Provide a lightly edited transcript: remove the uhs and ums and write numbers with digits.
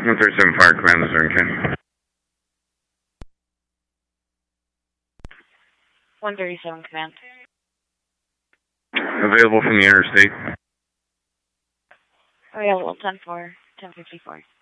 137 Fire Command, Missouri, okay. 137 Command. Available from the interstate. Available 10-4, 1054.